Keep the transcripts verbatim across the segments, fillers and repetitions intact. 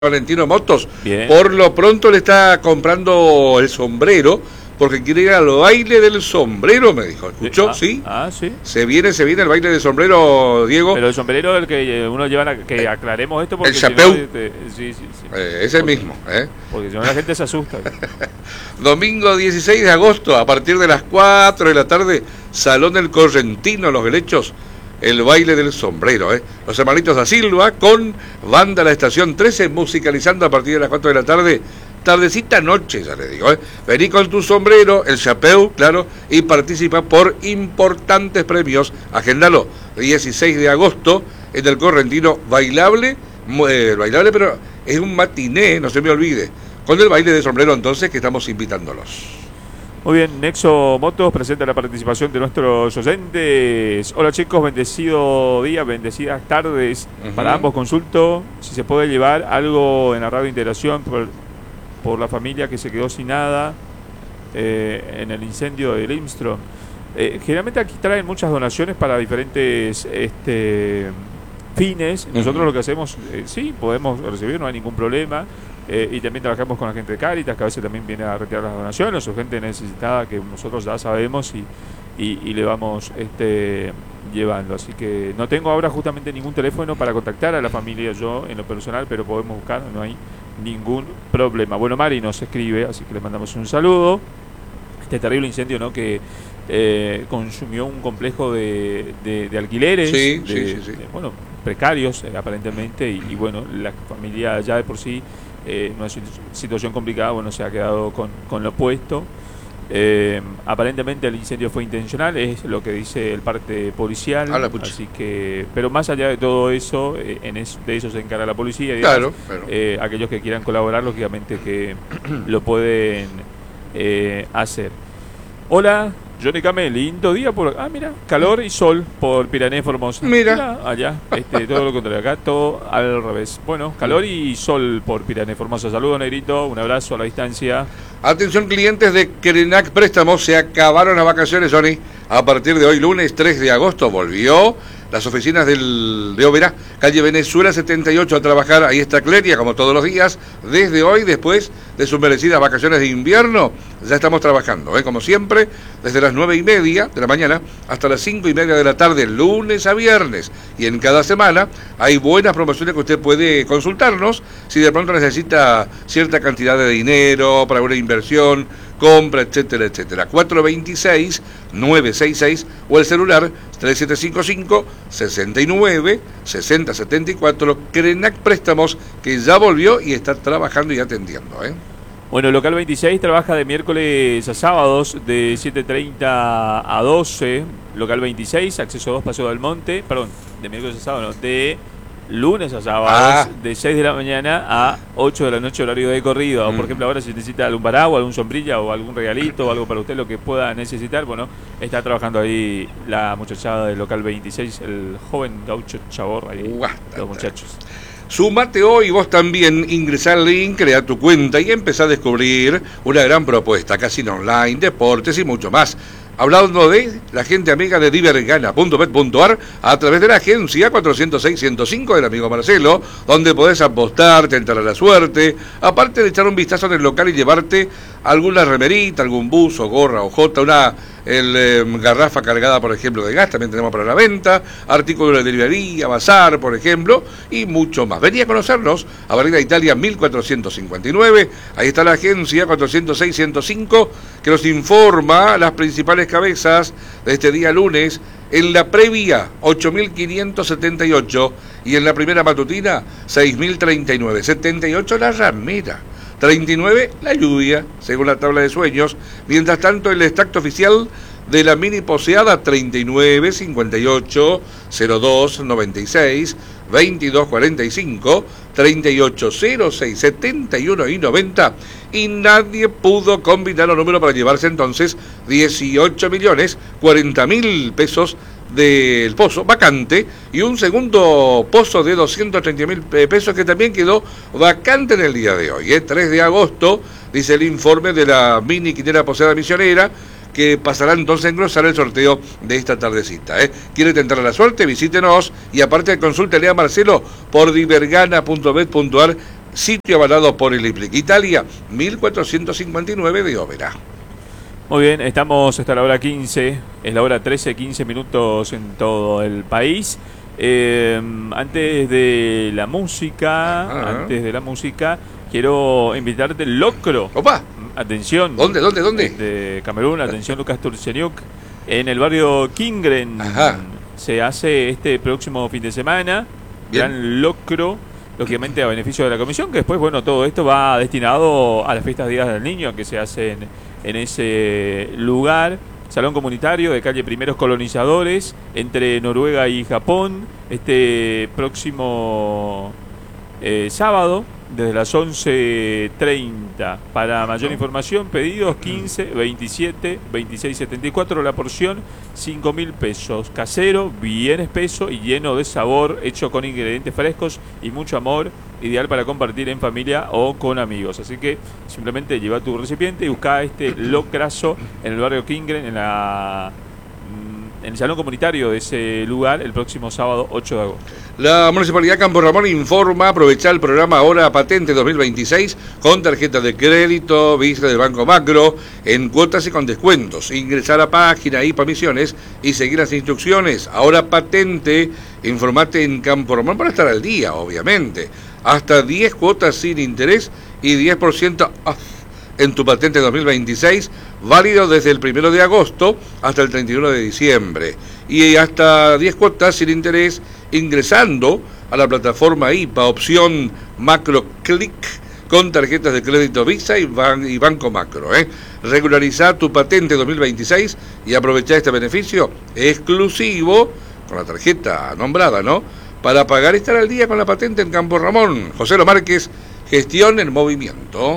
Valentino Motos. Bien. Por lo pronto le está comprando el sombrero porque quiere ir al baile del sombrero, me dijo. ¿Escuchó? Ah, ¿Sí? Ah, sí. Se viene, se viene el baile del sombrero, Diego. Pero el sombrero el que uno lleva, que aclaremos esto porque el si chapéu. no, este, sí, sí, sí. Eh, ese porque, mismo, ¿eh? Porque si no la gente se asusta. Domingo dieciséis de agosto, a partir de las cuatro de la tarde, Salón del Correntino, Los Helechos, el baile del sombrero, ¿eh? Los hermanitos da Silva con Banda La Estación trece, musicalizando a partir de las cuatro de la tarde, tardecita noche, ya le digo, ¿eh? Vení con tu sombrero, el chapéu, claro, y participa por importantes premios. Agéndalo, dieciséis de agosto, en el Correntino, bailable, eh, bailable, pero es un matiné, no se me olvide, con el baile de sombrero entonces que estamos invitándolos. Muy bien, Nexo Motos presenta la participación de nuestros oyentes. Hola chicos, bendecido día, bendecidas tardes. Uh-huh. Para ambos consulto si se puede llevar algo en la radio Integración por, por la familia que se quedó sin nada eh, en el incendio de Limstrom. Eh, generalmente aquí traen muchas donaciones para diferentes este, fines. Nosotros uh-huh. lo que hacemos, eh, sí, podemos recibir, no hay ningún problema. Eh, y también trabajamos con la gente de Cáritas, que a veces también viene a retirar las donaciones, o gente necesitada que nosotros ya sabemos y, y, y le vamos este, llevando. Así que no tengo ahora justamente ningún teléfono para contactar a la familia yo en lo personal, pero podemos buscar, no hay ningún problema. Bueno, Mari nos escribe, así que le mandamos un saludo. Este terrible incendio, ¿no?, que eh, consumió un complejo de, de, de alquileres, sí, de, sí, sí, sí. De, bueno, precarios eh, aparentemente, y, y bueno, la familia ya de por sí, Eh, una situación complicada, bueno, se ha quedado con, con lo opuesto. Eh, aparentemente el incendio fue intencional, es lo que dice el parte policial. Así que, pero más allá de todo eso, eh, en eso, de eso se encarga la policía. Y claro, demás, claro. Eh, aquellos que quieran colaborar, lógicamente que lo pueden eh, hacer. Hola, Johnny Came, lindo día por ah mira, calor y sol por Piranés Formosa. Mira, mira allá, este, todo lo contrario, acá todo al revés. Bueno, calor y sol por Piranés Formosa. Saludos, Negrito, un abrazo a la distancia. Atención clientes de Krenak Préstamos, se acabaron las vacaciones, Johnny. A partir de hoy, lunes tres de agosto, volvió las oficinas del, de Oberá, calle Venezuela setenta y ocho, a trabajar. Ahí está Cleria, como todos los días, desde hoy, después de sus merecidas vacaciones de invierno. Ya estamos trabajando, ¿eh? Como siempre, desde las nueve y media de la mañana hasta las cinco y media de la tarde, lunes a viernes. Y en cada semana hay buenas promociones que usted puede consultarnos si de pronto necesita cierta cantidad de dinero para una inversión, compra, etcétera, etcétera. cuatro dos seis, nueve seis seis o el celular tres siete cinco cinco, seis nueve, seis cero siete cuatro. Krenak Préstamos, que ya volvió y está trabajando y atendiendo, ¿eh? Bueno, el local veintiséis trabaja de miércoles a sábados de siete treinta a doce. Local veintiséis, acceso dos, Paseo del Monte. Perdón, de miércoles a sábado, no, de lunes a sábados, ah. de seis de la mañana a ocho de la noche, horario de corrido. Mm. Por ejemplo, ahora si necesita algún paraguas, algún sombrilla o algún regalito o algo para usted, lo que pueda necesitar, bueno, está trabajando ahí la muchachada del local veintiséis, el joven gaucho Chabor, ahí, Uah, los muchachos. Sumate hoy vos también, ingresá al link, crea tu cuenta y empezá a descubrir una gran propuesta, casino online, deportes y mucho más. Hablando de la gente amiga de divergana punto bet punto ar a través de la agencia cuatrocientos seis ciento cinco del amigo Marcelo, donde podés apostar, tentar a la suerte, aparte de echar un vistazo en el local y llevarte alguna remerita, algún buzo, gorra o jota, una el, eh, garrafa cargada, por ejemplo, de gas, también tenemos para la venta, artículos de librería, bazar, por ejemplo, y mucho más. Vení a conocernos, Avenida Italia mil cuatrocientos cincuenta y nueve, ahí está la agencia cuatrocientos seis ciento cinco, que nos informa las principales cabezas de este día lunes. En la previa, ocho mil quinientos setenta y ocho, y en la primera matutina, seis mil treinta y nueve, setenta y ocho la ramera, treinta y nueve la lluvia, según la tabla de sueños. Mientras tanto, el extracto oficial de la mini poseada, treinta y nueve, cincuenta y ocho, cero dos, noventa y seis, veintidós, cuarenta y cinco, treinta y ocho, cero seis, setenta y uno y noventa, y nadie pudo combinar los números para llevarse entonces dieciocho millones cuarenta mil pesos del pozo vacante y un segundo pozo de doscientos treinta mil pesos que también quedó vacante en el día de hoy, ¿eh? tres de agosto, dice el informe de la mini quinera poseada misionera, que pasará entonces a engrosar el sorteo de esta tardecita, ¿eh? ¿Quiere tentar la suerte? Visítenos y aparte consúltele a Marcelo por divergana punto bet punto ar sitio avalado por el IPLIC. Italia, mil cuatrocientos cincuenta y nueve de Óvera. Muy bien, estamos hasta la hora quince, es la hora trece, quince minutos en todo el país. Eh, antes de la música, Ajá. antes de la música, quiero invitarte al locro. Opa. Atención. ¿Dónde, dónde, dónde? De Camerún, atención Lucas Turceniuk, en el barrio Kingren. Ajá. Se hace este próximo fin de semana. Bien. Gran locro, lógicamente a beneficio de la comisión, que después, bueno, todo esto va destinado a las fiestas Días del Niño que se hacen en ese lugar. Salón comunitario de calle Primeros Colonizadores, entre Noruega y Japón, este próximo eh, sábado, desde las once treinta. Para mayor información, pedidos quince, veintisiete, veintiséis, setenta y cuatro, la porción cinco mil pesos. Casero, bien espeso y lleno de sabor, hecho con ingredientes frescos y mucho amor, ideal para compartir en familia o con amigos. Así que simplemente lleva tu recipiente y busca este locrazo en el barrio Kingren, en la en el salón comunitario de ese lugar, el próximo sábado ocho de agosto. La Municipalidad Campo Ramón informa aprovechar el programa Ahora Patente dos mil veintiséis con tarjeta de crédito, Visa del Banco Macro, en cuotas y con descuentos. Ingresar a la página I P A Misiones y seguir las instrucciones. Ahora Patente, informate en Campo Ramón para estar al día, obviamente. Hasta diez cuotas sin interés y diez por ciento off en tu patente dos mil veintiséis, válido desde el primero de agosto hasta el treinta y uno de diciembre. Y hasta diez cuotas sin interés ingresando a la plataforma I P A, opción Macro Click, con tarjetas de crédito Visa y, ban y Banco Macro. ¿eh? Regularizar tu patente dos mil veintiséis y aprovechar este beneficio exclusivo con la tarjeta nombrada, ¿no? Para pagar y estar al día con la patente en Campo Ramón. José Lo Márquez, gestión en movimiento.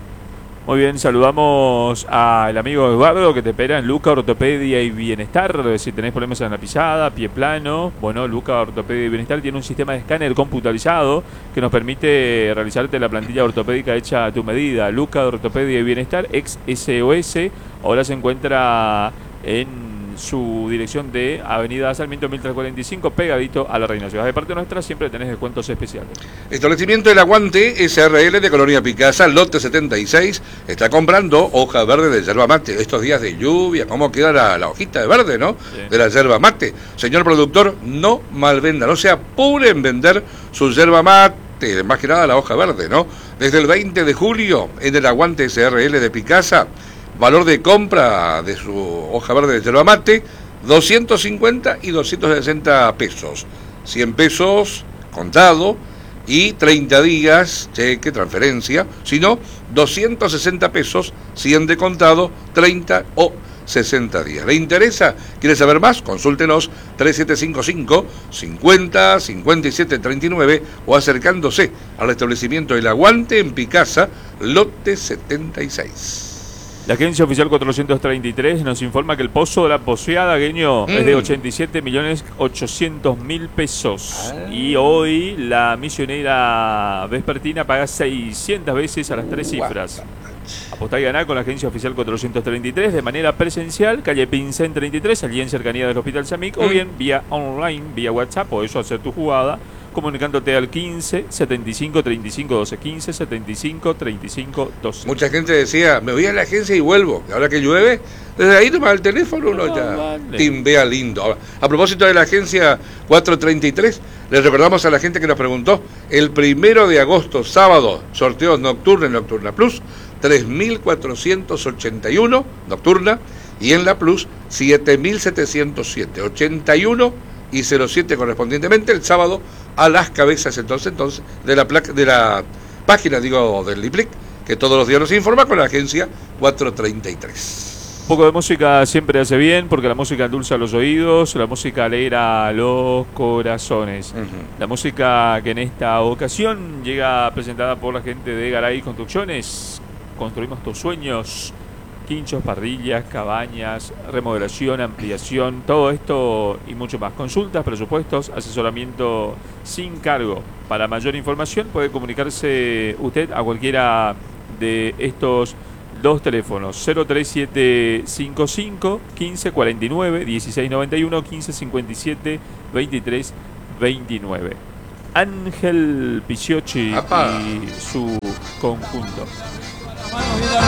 Muy bien, saludamos al amigo Eduardo que te espera en Luca Ortopedia y Bienestar. Si tenés problemas en la pisada, pie plano, bueno, Luca Ortopedia y Bienestar tiene un sistema de escáner computarizado que nos permite realizarte la plantilla ortopédica hecha a tu medida. Luca Ortopedia y Bienestar, ex S O S, ahora se encuentra en su dirección de Avenida Sarmiento mil trescientos cuarenta y cinco, pegadito a la Reina Ciudad. De parte nuestra siempre tenés descuentos especiales. Establecimiento El Aguante S R L de Colonia Picasa, lote setenta y seis, está comprando hoja verde de yerba mate. Estos días de lluvia, ¿cómo queda la, la hojita de verde, no? Sí. De la yerba mate. Señor productor, no malvenda, no se apure en vender su yerba mate, más que nada la hoja verde, ¿no? Desde el veinte de julio, en El Aguante S R L de Picasa, valor de compra de su hoja verde de yerba mate, doscientos cincuenta y doscientos sesenta pesos. cien pesos contado y treinta días, cheque, transferencia. Si no, doscientos sesenta pesos, cien de contado, treinta o sesenta días. ¿Le interesa? ¿Quiere saber más? Consúltenos tres siete cinco cinco, cincuenta, cincuenta y siete, treinta y nueve o acercándose al establecimiento El Aguante en Picasa, lote setenta y seis. La agencia oficial cuatrocientos treinta y tres nos informa que el pozo de la Poseada, Gueño, mm. es de ochenta y siete millones ochocientos mil pesos. Ah. Y hoy la misionera vespertina paga seiscientas veces a las tres cifras. Apostá y ganá con la agencia oficial cuatrocientos treinta y tres de manera presencial, calle Pincén treinta y tres, allí en cercanía del Hospital Samic, mm. o bien vía online, vía WhatsApp, o eso hacer tu jugada, comunicándote al quince, setenta y cinco, treinta y cinco, doce, quince, setenta y cinco, treinta y cinco, doce. Mucha gente decía, me voy a la agencia y vuelvo. Ahora que llueve, desde ahí toma el teléfono, uno no, ya vale. Timbea lindo. Ahora, a propósito de la agencia cuatrocientos treinta y tres, les recordamos a la gente que nos preguntó, el primero de agosto, sábado, sorteos Nocturna en Nocturna Plus, tres mil cuatrocientos ochenta y uno, Nocturna, y en la Plus, siete mil setecientos siete, ochenta y uno y cero siete correspondientemente, el sábado a las cabezas entonces entonces de la placa, de la página, digo, del IPLIC, que todos los días nos informa con la agencia cuatrocientos treinta y tres. Un poco de música siempre hace bien, porque la música endulza los oídos, la música alegra los corazones. Uh-huh. La música que en esta ocasión llega presentada por la gente de Garay Construcciones. Construimos tus sueños. Quinchos, parrillas, cabañas, remodelación, ampliación, todo esto y mucho más. Consultas, presupuestos, asesoramiento sin cargo. Para mayor información puede comunicarse usted a cualquiera de estos dos teléfonos: cero tres siete cinco cinco, quince cuarenta y nueve, dieciséis noventa y uno, quince cincuenta y siete, veintitrés veintinueve. Ángel Picciocchi Apá. y su conjunto.